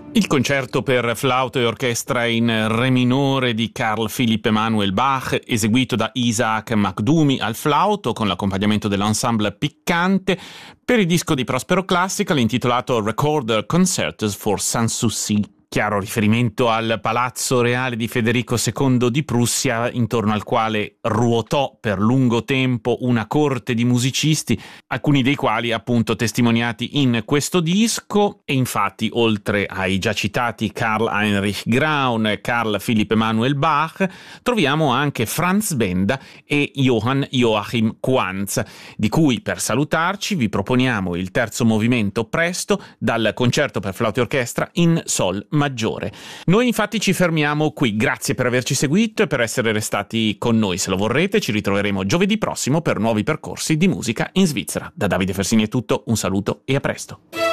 Il concerto per flauto e orchestra in re minore di Carl Philipp Emanuel Bach, eseguito da Isaac Makdumi al flauto con l'accompagnamento dell'ensemble Piccante, per il disco di Prospero Classical intitolato Recorder Concertos for Sanssouci. Chiaro riferimento al palazzo reale di Federico II di Prussia, intorno al quale ruotò per lungo tempo una corte di musicisti, alcuni dei quali appunto testimoniati in questo disco. E infatti, oltre ai già citati Karl Heinrich Graun e Carl Philipp Emanuel Bach, troviamo anche Franz Benda e Johann Joachim Quantz, di cui per salutarci vi proponiamo il terzo movimento presto dal concerto per flauto e orchestra in sol maggiore. Noi infatti ci fermiamo qui, grazie per averci seguito e per essere restati con noi. Se lo vorrete ci ritroveremo giovedì prossimo per nuovi percorsi di musica in Svizzera. Da Davide Fersini è tutto, un saluto e a presto.